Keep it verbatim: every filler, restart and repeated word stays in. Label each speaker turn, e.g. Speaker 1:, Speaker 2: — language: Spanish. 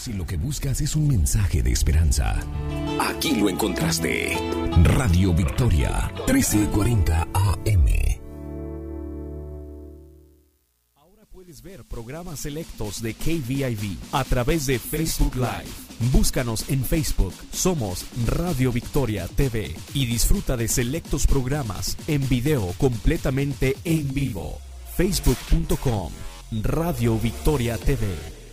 Speaker 1: Si lo que buscas es un mensaje de esperanza, aquí lo encontraste. Radio Victoria, trece cuarenta A M.
Speaker 2: Ahora puedes ver programas selectos de K V I V a través de Facebook Live. Búscanos en Facebook, somos Radio Victoria T V y disfruta de selectos programas en video completamente en vivo. Facebook punto com, Radio Victoria T V.